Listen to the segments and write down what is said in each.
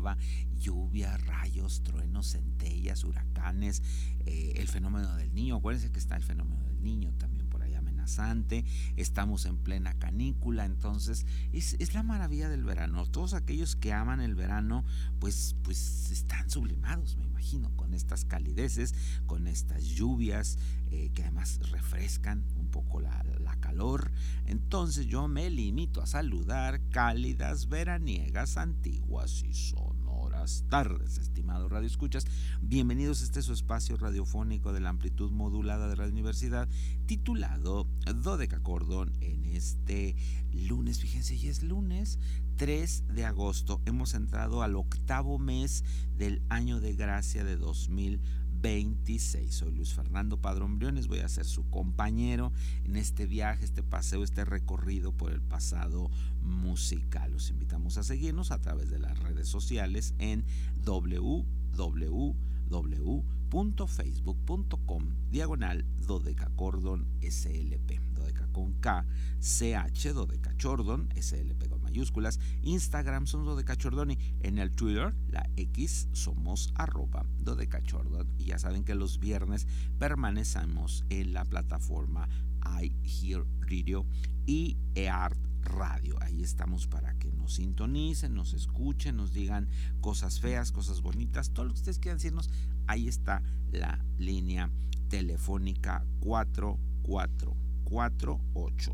conlleva lluvia, rayos, truenos, centellas, huracanes, el fenómeno del niño. Acuérdense que está el fenómeno del niño también por ahí amenazante. Estamos en plena canícula, entonces es la maravilla del verano. Todos aquellos que aman el verano, pues están sublimados, me imagino, con estas calideces, con estas lluvias que además refrescan un poco la calor. Entonces yo me limito a saludar cálidas, veraniegas, antiguas y sonoras tardes, estimados radioescuchas. Bienvenidos a este su espacio radiofónico de la amplitud modulada de Radio Universidad, titulado Dodecacordón, en este lunes. Fíjense, ya es lunes 3 de agosto. Hemos entrado al octavo mes del año de gracia de 2026. Soy Luis Fernando Padrón Briones, voy a ser su compañero en este viaje, este paseo, este recorrido por el pasado musical. Los invitamos a seguirnos a través de las redes sociales en www.facebook.com/dodecacordon SLP, dodeca con K, CH, dodecachordon, SLP con mayúsculas. Instagram somos dodecachordoni, en el Twitter, la X, somos @dodecachordon. Y ya saben que los viernes permanecemos en la plataforma iHeartRadio y eArt Radio. Ahí estamos para que nos sintonicen, nos escuchen, nos digan cosas feas, cosas bonitas, todo lo que ustedes quieran decirnos. Ahí está la línea telefónica 4448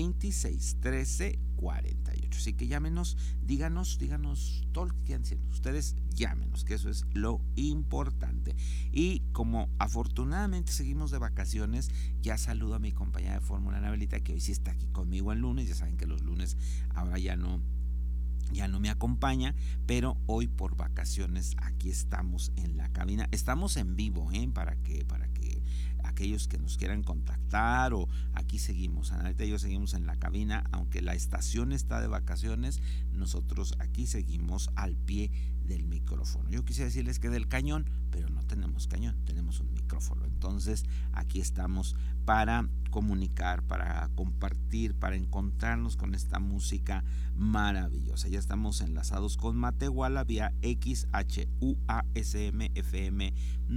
2613 48. Así que llámenos, díganos todo lo que quieran decirnos. Ustedes llámenos, que eso es lo importante. Y como afortunadamente seguimos de vacaciones, ya saludo a mi compañera de fórmula, Anabelita, que hoy sí está aquí conmigo el lunes. Ya saben que los lunes ahora ya no me acompaña, pero hoy por vacaciones aquí estamos en la cabina. Estamos en vivo, para que aquellos que nos quieran contactar, o aquí seguimos, Analita y yo seguimos en la cabina, aunque la estación está de vacaciones, nosotros aquí seguimos al pie del micrófono. Yo quisiera decirles que del cañón, pero no tenemos cañón, tenemos un micrófono. Entonces aquí estamos para comunicar, para compartir, para encontrarnos con esta música maravillosa. Ya estamos enlazados con Matehuala vía XHUASM FM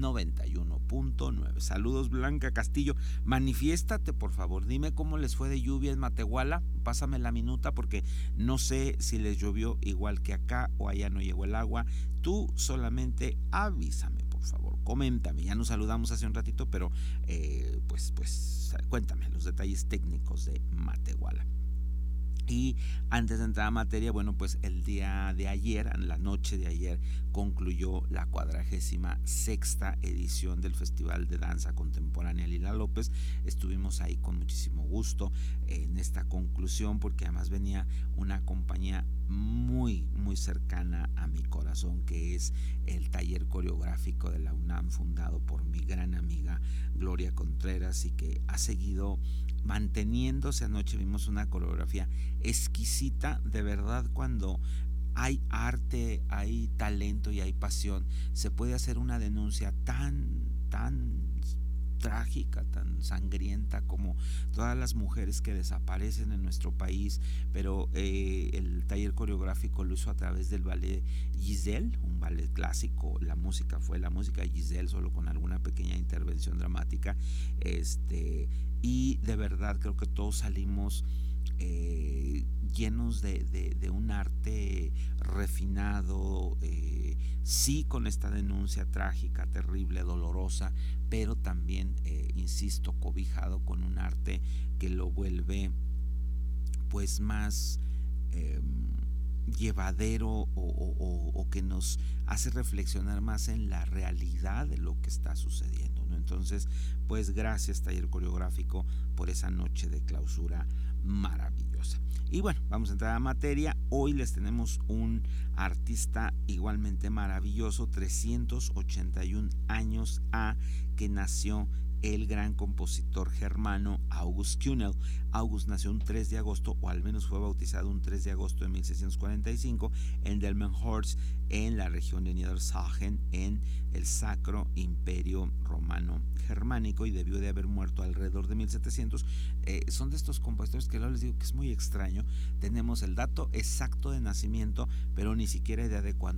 91.9. Saludos, Blanca Castillo. Manifiéstate, por favor. Dime cómo les fue de lluvia en Matehuala. Pásame la minuta, porque no sé si les llovió igual que acá o allá no llegó el agua. Tú solamente avísame, por favor. Coméntame. Ya nos saludamos hace un ratito, pero pues cuéntame los detalles técnicos de Matehuala. Y antes de entrar a materia, bueno, pues el día de ayer, en la noche de ayer, concluyó la 46ª edición del Festival de Danza Contemporánea Lila López. Estuvimos ahí con muchísimo gusto en esta conclusión, porque además venía una compañía muy, muy cercana a mi corazón, que es el taller coreográfico de la UNAM, fundado por mi gran amiga Gloria Contreras, y que ha seguido manteniéndose. Anoche vimos una coreografía exquisita, de verdad. Cuando hay arte, hay talento y hay pasión, se puede hacer una denuncia tan trágica, tan sangrienta, como todas las mujeres que desaparecen en nuestro país. Pero el taller coreográfico lo hizo a través del ballet Giselle, un ballet clásico. La música fue la música de Giselle, solo con alguna pequeña intervención dramática. Y de verdad creo que todos salimos llenos de un arte refinado, sí, con esta denuncia trágica, terrible, dolorosa, pero también, insisto, cobijado con un arte que lo vuelve pues más llevadero, o que nos hace reflexionar más en la realidad de lo que está sucediendo, ¿no? Entonces, pues gracias, taller coreográfico, por esa noche de clausura maravillosa. Y bueno, vamos a entrar a materia. Hoy les tenemos un artista igualmente maravilloso, 381 años a que nació el gran compositor germano August Kühnel. August nació un 3 de agosto, o al menos fue bautizado un 3 de agosto de 1645 en Delmenhorst, en la región de Niedersachsen, en el Sacro Imperio Romano Germánico, y debió de haber muerto alrededor de 1700. Son de estos compositores que luego les digo que es muy extraño. Tenemos el dato exacto de nacimiento, pero ni siquiera idea de cuándo